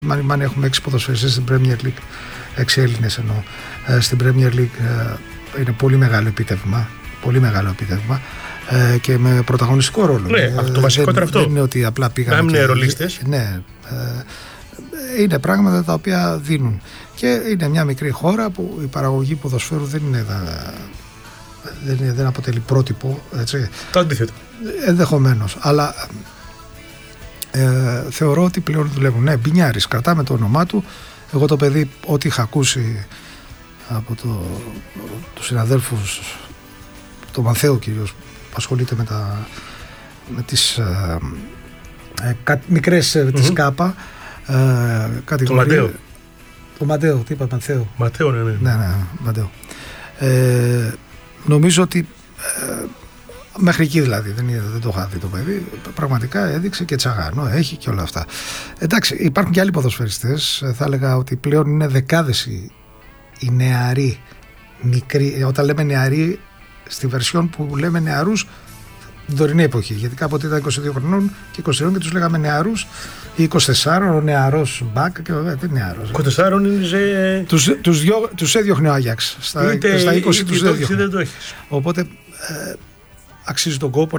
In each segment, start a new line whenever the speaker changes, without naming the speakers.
Αν έχουμε 6 ποδοσφαιριστές στην Premier League, 6 Έλληνες εννοώ, στην Premier League είναι πολύ μεγάλο επίτευγμα. Πολύ μεγάλο επίτευγμα. Και με πρωταγωνιστικό ρόλο.
Ναι, το βασικότερο αυτό.
Δεν είναι ότι απλά πήγαμε.
Να μην είναι ρολίστες.
Ναι. Είναι πράγματα τα οποία δίνουν. Και είναι μια μικρή χώρα που η παραγωγή ποδοσφαίρου δεν αποτελεί πρότυπο. Έτσι.
Το αντίθετο.
Ενδεχομένως. Αλλά θεωρώ ότι πλέον δουλεύουν. Ναι, Μπινιάρης, κρατάμε το όνομά του. Εγώ το παιδί, ό,τι είχα ακούσει από τους συναδέλφους, το Μανθέο κυρίως, που ασχολείται με τις μικρές της ΚΑΠΑ κατηγορίες. Το Μαντέο, τι είπα, Μανθέο.
Ματέο, ναι.
Ναι, Μαντέο. Νομίζω ότι μέχρι εκεί δηλαδή, δεν το είχα δει το παιδί, πραγματικά έδειξε και τσαγάνο, έχει και όλα αυτά. Εντάξει, υπάρχουν και άλλοι ποδοσφαιριστές, θα έλεγα ότι πλέον είναι δεκάδες οι νεαροί, μικροί, όταν λέμε νεαροί, στη βερσιόν που λέμε νεαρούς την τωρινή εποχή, γιατί κάποτε ήταν 22 χρονών και 20 και τους λέγαμε νεαρούς, ή 24, ο νεαρός μπακ και βέβαια τι νεαρός.
24 είναι
τους έδιωχνε ο Άγιαξ, στα 20 τους έδιωχνε. Οπότε αξίζει τον κόπο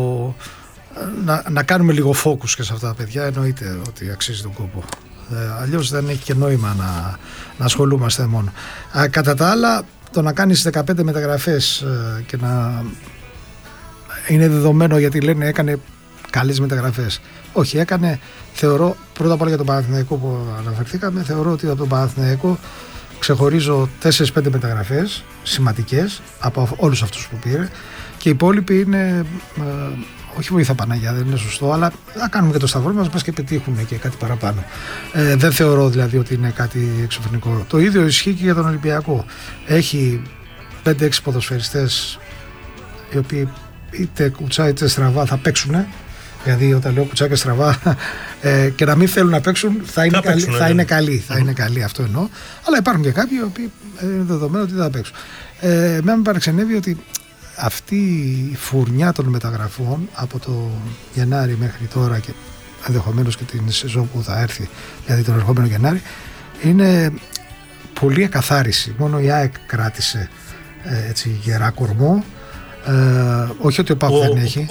να κάνουμε λίγο focus και σε αυτά τα παιδιά, εννοείται ότι αξίζει τον κόπο. Αλλιώς δεν έχει και νόημα να ασχολούμαστε μόνο. Κατά τα άλλα, το να κάνεις 15 μεταγραφές και να είναι δεδομένο, γιατί λένε έκανε καλές μεταγραφές. Όχι, έκανε, θεωρώ, πρώτα απ' όλα για τον Παναθηναϊκό που αναφερθήκαμε, θεωρώ ότι από τον Παναθηναϊκό ξεχωρίζω 4-5 μεταγραφές σημαντικές από όλους αυτούς που πήρε, και οι υπόλοιποι είναι όχι βοήθα Παναγιά, δεν είναι σωστό, αλλά να κάνουμε και το σταυρό μας και πετύχουμε και κάτι παραπάνω. Δεν θεωρώ δηλαδή ότι είναι κάτι εξωφρενικό. Το ίδιο ισχύει και για τον Ολυμπιακό. Έχει 5-6 ποδοσφαιριστές οι οποίοι είτε κουτσά είτε στραβά θα παίξουν. Δηλαδή όταν λέω κουτσά και στραβά και να μην θέλουν να παίξουν θα είναι καλοί, αυτό εννοώ. Αλλά υπάρχουν και κάποιοι οι οποίοι είναι δεδομένο ότι δεν θα παίξουν. Εμένα με παραξενεύει ότι αυτή η φουρνιά των μεταγραφών από το Γενάρη μέχρι τώρα και ενδεχομένως και την σεζόν που θα έρθει, δηλαδή τον ερχόμενο Γενάρη, είναι πολύ ακαθάριση. Μόνο η ΑΕΚ κράτησε έτσι γερά κορμό. Όχι ότι ο ΠΑΟΚ δεν έχει.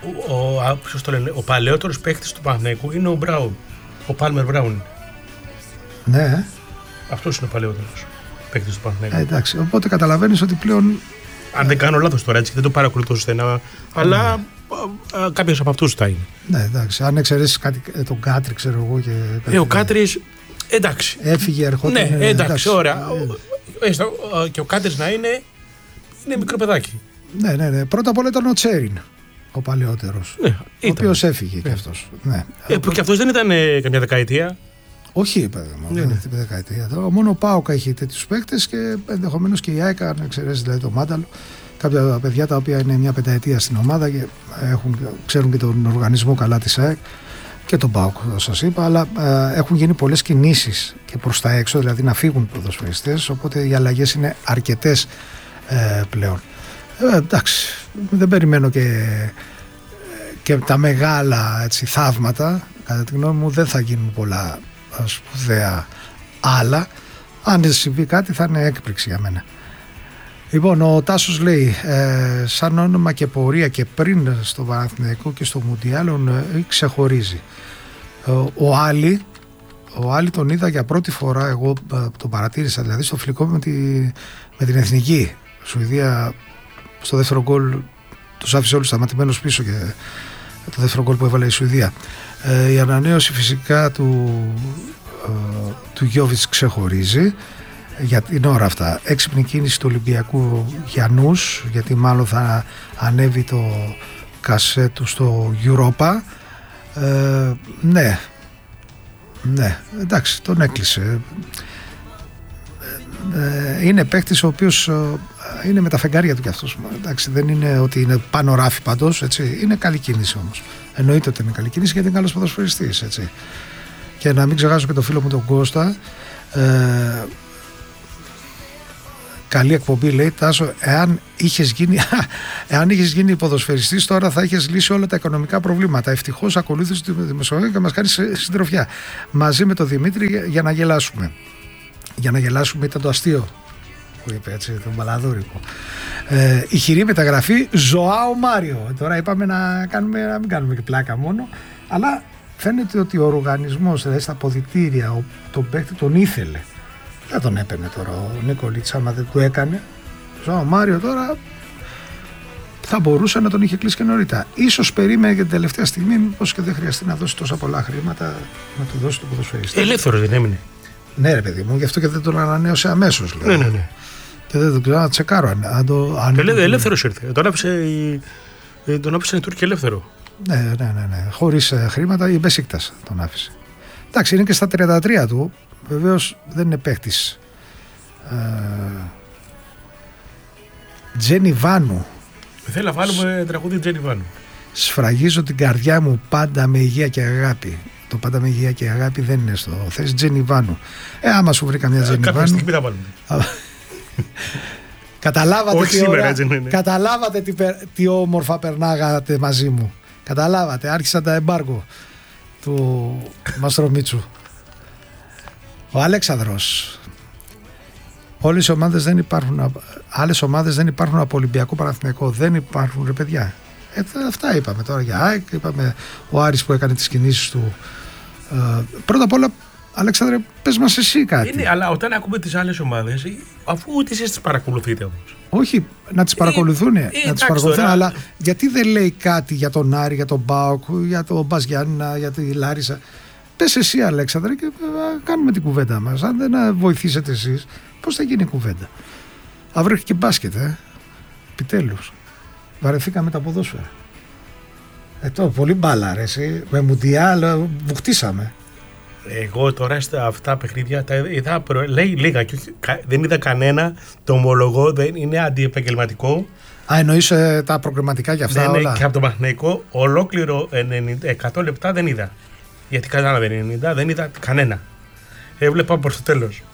Ο παλαιότερος παίκτης του Παναθηναϊκού είναι ο Μπράουν. Ο Πάλμερ Μπράουν.
Ναι.
Αυτός είναι ο παλαιότερος παίκτης του Παναθηναϊκού.
Εντάξει, οπότε καταλαβαίνεις ότι πλέον.
Αν δεν κάνω λάθος τώρα, έτσι, δεν το παρακολουθώ στενά, αλλά κάποιος από αυτούς θα είναι.
Ναι, εντάξει. Αν εξαιρέσεις κάτι, τον Κάτρι, ξέρω εγώ.
Ο Κάτρις, εντάξει.
Έφυγε, ερχόταν.
Ναι, εντάξει, ωραία. Και ο Κάτρις να είναι μικρό παιδάκι.
Ναι. Πρώτα απ' όλα ήταν ο Τσέριν, ο παλαιότερος. Ναι, ο οποίος έφυγε και αυτός. Ναι.
Που και αυτός δεν ήταν καμιά δεκαετία.
Όχι, παιδί μου, δεν είναι δεκαετία. Μόνο ο ΠΑΟΚ έχει τέτοιους παίκτες και ενδεχομένως και η ΑΕΚ, αν εξαιρέσει δηλαδή το Μάνταλο. Κάποια παιδιά τα οποία είναι μια πενταετία στην ομάδα και ξέρουν και τον οργανισμό καλά της ΑΕΚ και τον ΠΑΟΚ, σας είπα, αλλά έχουν γίνει πολλές κινήσεις και προς τα έξω, δηλαδή να φύγουν ποδοσφαιριστές, οπότε οι αλλαγές είναι αρκετές πλέον. Εντάξει, δεν περιμένω και τα μεγάλα έτσι, θαύματα. Κατά τη γνώμη μου δεν θα γίνουν πολλά σπουδαία άλλα. Αν συμβεί κάτι θα είναι έκπληξη για μένα. Λοιπόν, ο Τάσος λέει σαν όνομα και πορεία και πριν στο Παναθηναϊκό και στο Μουντιάλ ξεχωρίζει. Ο Άλλη τον είδα για πρώτη φορά, εγώ τον παρατήρησα δηλαδή στο φιλικό με την Εθνική Σουηδία. Στο δεύτερο γκολ τους άφησε όλους σταματημένους πίσω και το δεύτερο γκολ που έβαλε η Σουηδία. Η ανανέωση φυσικά του Γιώβιτς ξεχωρίζει για την ώρα αυτά. Έξυπνη κίνηση του Ολυμπιακού Γιαννούς, γιατί μάλλον θα ανέβει το κασέ του στο Europa. Ναι, εντάξει, τον έκλεισε. Είναι παίκτης ο οποίος είναι με τα φεγγάρια του κι αυτός. Εντάξει, δεν είναι ότι είναι πάνω ράφι παντός, έτσι. Είναι καλή κίνηση όμως. Εννοείται ότι είναι καλή κίνηση γιατί είναι καλός ποδοσφαιριστής, έτσι. Και να μην ξεχάσω και το φίλο μου τον Κώστα. Καλή εκπομπή, λέει Τάσο. Εάν είχες γίνει ποδοσφαιριστής, τώρα θα είχες λύσει όλα τα οικονομικά προβλήματα. Ευτυχώς ακολούθησε τη δημοσιογραφία και μας κάνει συντροφιά. Μαζί με τον Δημήτρη για να γελάσουμε. Για να γελάσουμε ήταν το αστείο που είπε, έτσι, τον Παλαδούρικο. Ηχηρή μεταγραφή Ζωάο Μάριο. Τώρα είπαμε να μην κάνουμε και πλάκα μόνο, αλλά φαίνεται ότι ο οργανισμός, δηλαδή στα αποδυτήρια, τον παίκτη τον ήθελε. Δεν τον έπαιρνε τώρα ο Νικολίτς, άμα δεν του έκανε. Ο Μάριο τώρα θα μπορούσε να τον είχε κλείσει και νωρίτερα. Ίσως περίμενε για την τελευταία στιγμή, μήπως και δεν χρειαστεί να δώσει τόσα πολλά χρήματα να του δώσει το ποδοσφαιριστή.
Ελεύθερος δεν έμεινε.
Ναι, ρε παιδί μου, γι' αυτό και δεν τον ανανέωσε αμέσως.
Ναι.
Και δεν τον ξέρω να τσεκάρω.
Ελεύθερος ήρθε. Τον άφησε οι Τούρκοι ελεύθερο.
Ναι. Χωρίς χρήματα, η Μπεσίκτας τον άφησε. Εντάξει, είναι και στα 33 του. Βεβαίως δεν είναι παίχτης. Τζένι Βάνου.
Θέλω να βάλουμε τραγούδι Τζένι Βάνου.
Σφραγίζω την καρδιά μου πάντα με υγεία και αγάπη. Το πάντα με υγεία και αγάπη δεν είναι στο θες. Τζένι Βάνου. Άμα σου βρει καμιά Τζένι Βάνου.
Κάποια στιγμή θα βάλουμε.
Καταλάβατε τι όμορφα περνάγατε μαζί μου. Καταλάβατε, άρχισαν τα εμπάργο του Μαστρομίτσου. Ο Αλέξανδρος. Όλες οι ομάδες δεν υπάρχουν. Άλλες ομάδες δεν υπάρχουν από Ολυμπιακό, Παναθηναϊκό. Δεν υπάρχουν, ρε παιδιά. Αυτά είπαμε τώρα για ΑΕΚ. Είπαμε ο Άρης που έκανε τις κινήσεις του. Πρώτα απ' όλα, Αλέξανδρε, πες μας εσύ κάτι.
Είναι, αλλά όταν ακούμε τις άλλες ομάδες, αφού ούτε εσείς τις παρακολουθείτε όμως.
Όχι, να τις παρακολουθούν, αλλά γιατί δεν λέει κάτι για τον Άρη, για τον ΠΑΟΚ, για τον Μπας Γιάννηνα, για τη Λάρισα. Πες εσύ, Αλέξανδρε, και κάνουμε την κουβέντα μας. Αν δεν βοηθήσετε εσείς, πώς θα γίνει η κουβέντα. Αύριο έχει και μπάσκετ, επιτέλους. Βαρεθήκαμε τα ποδόσφαιρα. Πολύ μπάλα, ρε, εσύ. Με Μουντιάλ βουχτίσαμε.
Εγώ τώρα στα αυτά παιχνίδια τα είδα, λέει λίγα και δεν είδα κανένα, το ομολογώ, δεν είναι αντιεπαγγελματικό.
Εννοείς τα προκριματικά για αυτά όλα.
Και από το Παναθηναϊκό ολόκληρο 100 λεπτά δεν είδα. Γιατί κατάλαβε 90, δεν είδα κανένα. Έβλεπα προς το τέλος.